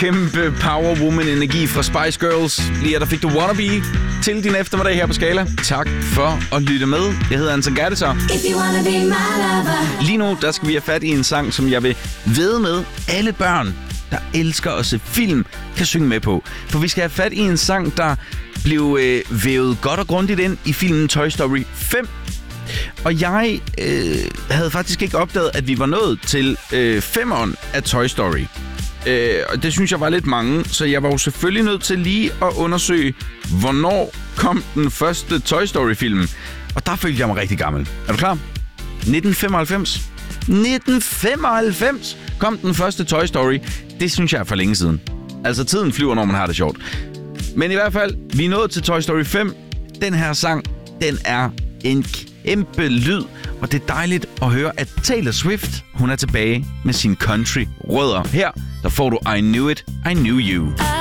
kæmpe powerwoman-energi fra Spice Girls. Lige der fik du Wannabe til din eftermiddag her på Skala. Tak for at lytte med. Jeg hedder Anton Gerdeser. Lige nu, der skal vi have fat i en sang, som jeg vil vædde med alle børn, der elsker at se film, kan synge med på. For vi skal have fat i en sang, der blev vævet godt og grundigt ind i filmen Toy Story 5. Og jeg havde faktisk ikke opdaget, at vi var nået til 5'eren af Toy Story. Og det synes jeg var lidt mange, så jeg var jo selvfølgelig nødt til lige at undersøge, hvornår kom den første Toy Story-film. Og der følte jeg mig rigtig gammel. Er du klar? 1995. 1995 kom den første Toy Story. Det synes jeg er for længe siden. Altså, tiden flyver, når man har det sjovt. Men i hvert fald, vi er nået til Toy Story 5. Den her sang, den er en kæmpe lyd. Og det er dejligt at høre, at Taylor Swift, hun er tilbage med sin country-rødder. Her, der får du I Knew It, I Knew You.